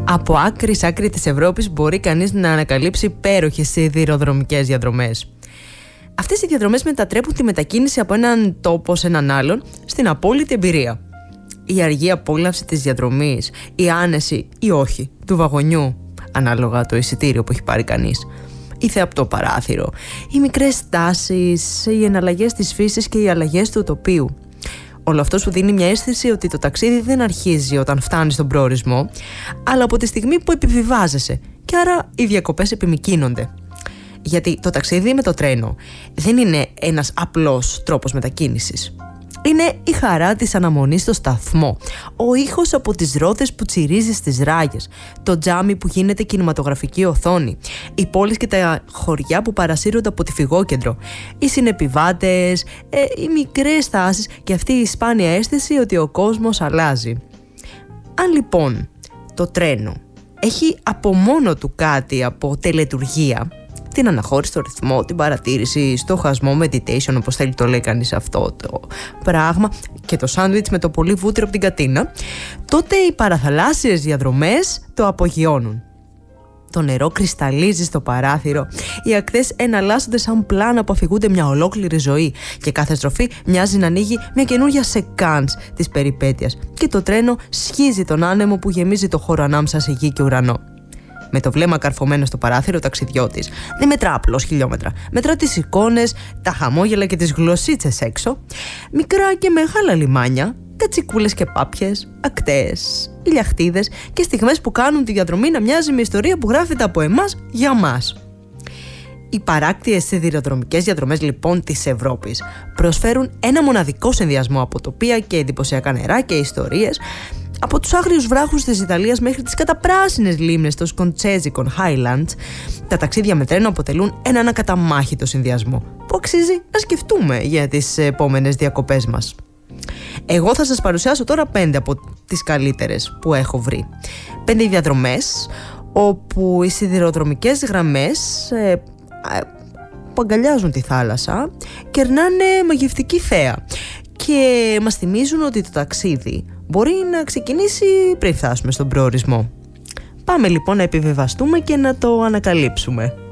Από άκρη σ' άκρη της Ευρώπης μπορεί κανείς να ανακαλύψει υπέροχες σιδηροδρομικές διαδρομές. Αυτές οι διαδρομές μετατρέπουν τη μετακίνηση από έναν τόπο σε έναν άλλον στην απόλυτη εμπειρία. Η αργή απόλαυση της διαδρομής, η άνεση ή όχι του βαγονιού, ανάλογα το εισιτήριο που έχει πάρει κανείς, η θεαπτό παράθυρο, οι μικρές στάσεις, οι εναλλαγές της φύσης και οι αλλαγές του τοπίου. Όλο αυτό σου δίνει μια αίσθηση ότι το ταξίδι δεν αρχίζει όταν φτάνεις στον προορισμό, αλλά από τη στιγμή που επιβιβάζεσαι, και άρα οι διακοπές επιμικρύνονται. Γιατί το ταξίδι με το τρένο δεν είναι ένας απλός τρόπος μετακίνησης. Είναι η χαρά της αναμονής στο σταθμό, ο ήχος από τις ρόδες που τσιρίζει στις ράγες, το τζάμι που γίνεται κινηματογραφική οθόνη, οι πόλεις και τα χωριά που παρασύρονται από τη φυγόκεντρο, οι συνεπιβάτες, οι μικρές στάσεις και αυτή η σπάνια αίσθηση ότι ο κόσμος αλλάζει. Αν λοιπόν το τρένο έχει από μόνο του κάτι από τελετουργία, την αναχώρηση στο ρυθμό, την παρατήρηση, στοχασμό, meditation, όπως θέλει το λέει κανείς αυτό το πράγμα, και το σάντουιτς με το πολύ βούτυρο από την κατίνα, τότε οι παραθαλάσσιες διαδρομές το απογειώνουν. Το νερό κρυσταλλίζει στο παράθυρο, οι ακτές εναλλάσσονται σαν πλάνα που αφηγούνται μια ολόκληρη ζωή και κάθε στροφή μοιάζει να ανοίγει μια καινούργια σεκάνς της περιπέτειας και το τρένο σχίζει τον άνεμο που γεμίζει το χώρο ανάμεσα σε γη και ουρανό. Με το βλέμμα καρφωμένο στο παράθυρο, ο ταξιδιώτης δεν μετρά απλώς χιλιόμετρα. Μετρά τις εικόνες, τα χαμόγελα και τις γλωσσίτσες έξω, μικρά και μεγάλα λιμάνια, κατσικούλες και πάπιες, ακτές, ηλιαχτίδες και στιγμές που κάνουν τη διαδρομή να μοιάζει με ιστορία που γράφεται από εμάς για μας. Οι παράκτιες σιδηροδρομικές διαδρομές λοιπόν της Ευρώπης προσφέρουν ένα μοναδικό συνδυασμό από τοπία και εντυπωσιακά νερά και ιστορίες, από τους άγριους βράχους της Ιταλίας μέχρι τις καταπράσινες λίμνες των σκοντσέζικων Highlands. Τα ταξίδια με τρένο αποτελούν έναν ακαταμάχητο συνδυασμό που αξίζει να σκεφτούμε για τις επόμενες διακοπές μας. Εγώ θα σας παρουσιάσω τώρα 5 από τις καλύτερες που έχω βρει. 5 διαδρομές όπου οι σιδηροδρομικές γραμμές που αγκαλιάζουν τη θάλασσα κερνάνε μαγευτική θέα και μας θυμίζουν ότι το ταξίδι μπορεί να ξεκινήσει πριν φτάσουμε στον προορισμό. Πάμε λοιπόν να επιβεβαστούμε και να το ανακαλύψουμε.